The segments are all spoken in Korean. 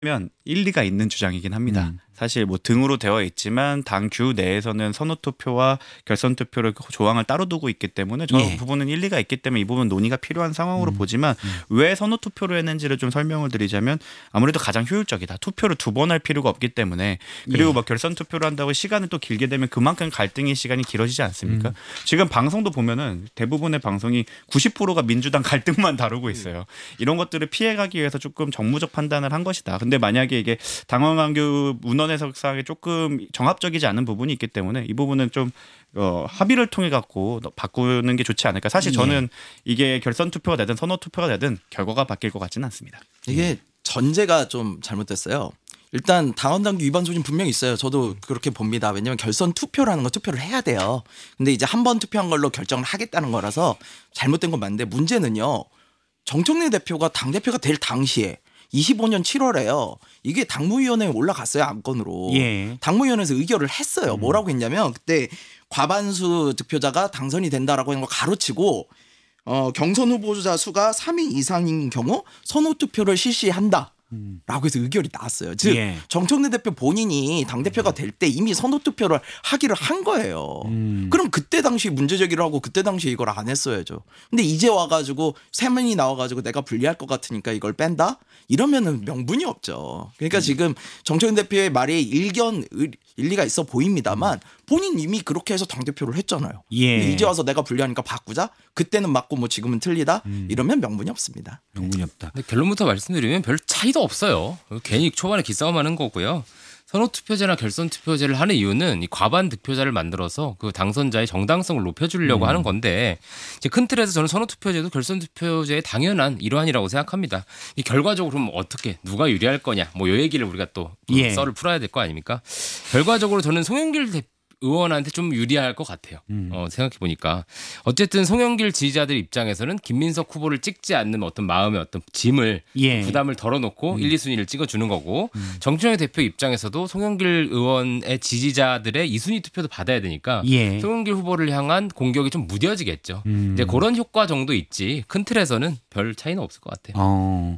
면 일리가 있는 주장이긴 합니다. 사실 뭐 등으로 되어 있지만 당규 내에서는 선호투표와 결선투표를 조항을 따로 두고 있기 때문에 저 예. 부분은 일리가 있기 때문에 이 부분 논의가 필요한 상황으로 보지만 왜 선호투표로 했는지를 좀 설명을 드리자면 아무래도 가장 효율적이다. 투표를 두 번 할 필요가 없기 때문에 그리고 예. 막 결선투표를 한다고 시간을 또 길게 되면 그만큼 갈등의 시간이 길어지지 않습니까? 지금 방송도 보면은 대부분의 방송이 90%가 민주당 갈등만 다루고 있어요. 이런 것들을 피해가기 위해서 조금 정무적 판단을 한 것이다. 근데 만약에 이게 당헌강규 문헌 해석상에 조금 정합적이지 않은 부분이 있기 때문에 이 부분은 좀 합의를 통해 갖고 바꾸는 게 좋지 않을까. 사실 저는 이게 결선 투표가 되든 선호 투표가 되든 결과가 바뀔 것 같지는 않습니다. 이게 전제가 좀 잘못됐어요. 일단 당헌당규 위반 소진 분명히 있어요. 저도 그렇게 봅니다. 왜냐하면 결선 투표라는 거 투표를 해야 돼요. 근데 이제 한 번 투표한 걸로 결정을 하겠다는 거라서 잘못된 건 맞는데 문제는요. 정청래 대표가 당대표가 될 당시에 25년 7월에요. 이게 당무위원회에 올라갔어요. 안건으로. 예. 당무위원회에서 의결을 했어요. 뭐라고 했냐면 그때 과반수 득표자가 당선이 된다라고 하는 걸 가로치고 경선 후보자 수가 3위 이상인 경우 선호투표를 실시한다. 라고 해서 의결이 나왔어요. 즉 예. 정청래 대표 본인이 당대표가 될 때 이미 선호투표를 하기를 한 거예요. 그럼 그때 당시 문제제기를 하고 그때 당시에 이걸 안 했어야죠. 근데 이제 와가지고 세면이 나와가지고 내가 불리할 것 같으니까 이걸 뺀다? 이러면은 명분이 없죠. 그러니까 지금 정청래 대표의 말이 일리가 있어 보입니다만 본인 이미 그렇게 해서 당대표를 했잖아요. 예. 이제 와서 내가 불리하니까 바꾸자? 그때는 맞고 뭐 지금은 틀리다? 이러면 명분이 없습니다. 명분이 없다. 근데 결론부터 말씀드리면 별 차이도 없어요. 괜히 초반에 기싸움하는 거고요. 선호투표제나 결선투표제를 하는 이유는 이 과반 득표자를 만들어서 그 당선자의 정당성을 높여주려고 하는 건데 이제 큰 틀에서 저는 선호투표제도 결선투표제의 당연한 일환이라고 생각합니다. 이 결과적으로 그럼 어떻게 누가 유리할 거냐 뭐 이 얘기를 우리가 또 예. 썰을 풀어야 될 거 아닙니까? 결과적으로 저는 송영길 의원한테 좀 유리할 것 같아요. 생각해 보니까 어쨌든 송영길 지지자들 입장에서는 김민석 후보를 찍지 않는 어떤 마음의 어떤 짐을 예. 부담을 덜어놓고 1, 2순위를 찍어주는 거고 정청래 대표 입장에서도 송영길 의원의 지지자들의 2순위 투표도 받아야 되니까 예. 송영길 후보를 향한 공격이 좀 무뎌지겠죠. 이제 그런 효과 정도 있지 큰 틀에서는 별 차이는 없을 것 같아요.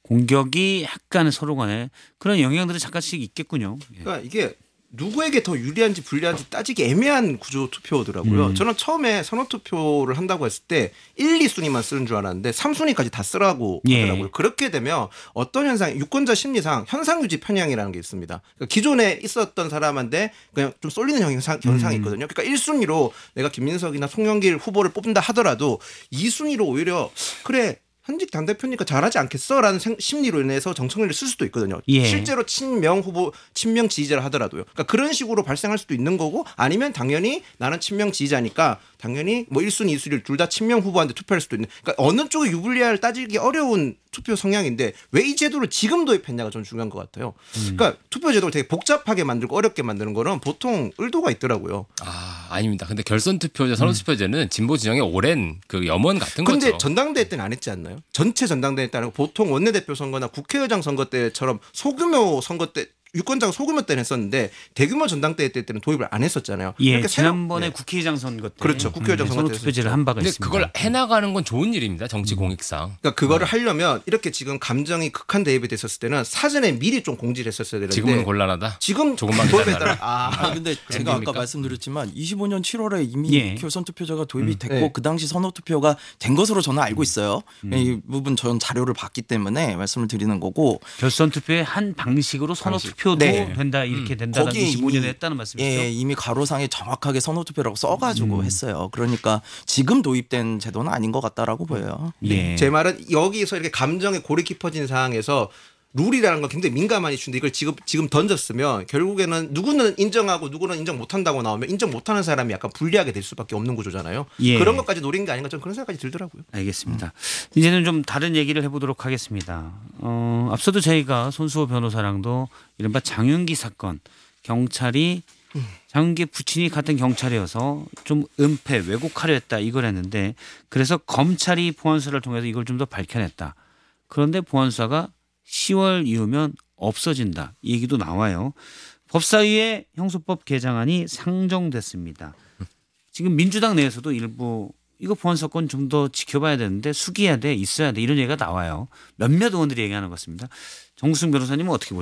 공격이 약간 서로 간에 그런 영향들이 잠깐씩 있겠군요. 예. 그러니까 이게 누구에게 더 유리한지 불리한지 따지기 애매한 구조 투표더라고요. 저는 처음에 선호투표를 한다고 했을 때 1, 2순위만 쓰는 줄 알았는데 3순위까지 다 쓰라고 하더라고요. 그렇게 되면 어떤 현상, 유권자 심리상 현상유지 편향이라는 게 있습니다. 그러니까 기존에 있었던 사람한테 그냥 좀 쏠리는 현상이 있거든요. 그러니까 1순위로 내가 김민석이나 송영길 후보를 뽑는다 하더라도 2순위로 오히려 그래 현직 당대표니까 잘하지 않겠어라는 심리로 인해서 정청래를 쓸 수도 있거든요. 예. 실제로 친명 후보, 친명 지지자를 하더라도요. 그러니까 그런 식으로 발생할 수도 있는 거고 아니면 당연히 나는 친명 지지자니까 당연히 뭐 1순위, 2순위를 둘 다 친명 후보한테 투표할 수도 있는. 그러니까 어느 쪽에 유불리할 따지기 어려운 투표 성향인데 왜 이 제도를 지금 도입했냐가 좀 중요한 것 같아요. 그러니까 투표 제도를 되게 복잡하게 만들고 어렵게 만드는 거는 보통 의도가 있더라고요. 아닙니다. 근데 결선투표제, 선호투표제는 진보 진영의 오랜 그 염원 같은 근데 거죠. 전당대회 때는 안 했지 않나요? 전체 전당대회 때는 보통 원내대표 선거나 국회의장 선거 때처럼 소규모 선거 때 유권자가 소규모 때는 했었는데 대규모 전당대회 때는 도입을 안 했었잖아요. 예, 그러니까 지난번에 국회의장 선거 때 그렇죠. 국회의장 선거 때 선호투표제를 한 바가 근데 있습니다. 그걸 해나가는 건 좋은 일입니다. 정치 공익상. 그러니까 그거를 하려면 이렇게 지금 감정이 극한 대입이 됐었을 때는 사전에 미리 좀 공지를 했었어야 되는데 지금은 곤란하다. 지금 조금만 도입에 기다려라. 따라 근데 제가 겁니까? 아까 말씀드렸지만 25년 7월에 이미 예. 결선 투표제가 도입이 됐고 네. 그 당시 선호 투표가 된 것으로 저는 알고 있어요. 이 부분 저는 자료를 봤기 때문에 말씀을 드리는 거고 결선 투표의 한 방식으로 선호 투표도 네. 된다 이렇게 된다는 거기에 25년에 했다는 말씀이시죠? 예, 이미 가로상에 정확하게 선호 투표라고 써가지고 했어요. 그러니까 지금 도입된 제도는 아닌 것 같다라고 보여요. 예. 제 말은 여기서 이렇게 감정의 골이 깊어진 상황에서 룰이라는 건 굉장히 민감한 이슈인데 이걸 지금 던졌으면 결국에는 누구는 인정하고 누구는 인정 못한다고 나오면 인정 못하는 사람이 약간 불리하게 될 수밖에 없는 구조잖아요. 예. 그런 것까지 노린 게 아닌가 좀 그런 생각까지 들더라고요. 알겠습니다. 이제는 좀 다른 얘기를 해보도록 하겠습니다. 앞서도 저희가 손수호 변호사랑도 이른바 장윤기 사건 경찰이 장윤기 부친이 같은 경찰이어서 좀 은폐 왜곡하려 했다 이걸 했는데 그래서 검찰이 보안수사를 통해서 이걸 좀 더 밝혀냈다. 그런데 보안수사가 10월 이후면 없어진다. 이 얘기도 나와요. 법사위의 형소법 개정안이 상정됐습니다. 지금 민주당 내에서도 일부 이거 보안사건 좀 더 지켜봐야 되는데 숙이야 돼 있어야 돼 이런 얘기가 나와요. 몇몇 의원들이 얘기하는 것 같습니다. 정수승 변호사님은 어떻게 보세요?